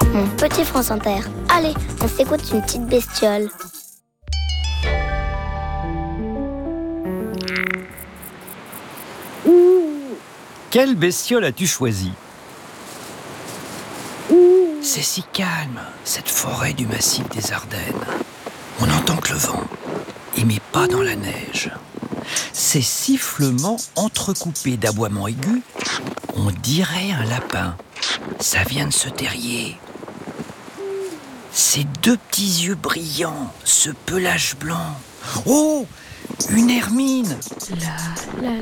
Mon petit France Inter. Allez, on s'écoute une petite bestiole. Quelle bestiole as-tu choisi ? C'est si calme, cette forêt du massif des Ardennes. On n'entend que le vent, et mes pas dans la neige. Ces sifflements entrecoupés d'aboiements aigus, on dirait un lapin. Ça vient de ce terrier. Ces deux petits yeux brillants, ce pelage blanc. Oh, une hermine!